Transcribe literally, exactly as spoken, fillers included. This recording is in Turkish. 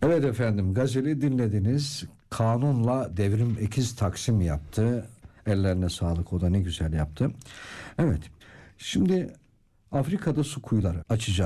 Evet efendim, Gazeli dinlediniz. Kanunla devrim ikiz taksim yaptı. Ellerine sağlık, o da ne güzel yaptı. Evet, şimdi Afrika'da su kuyuları açacağız.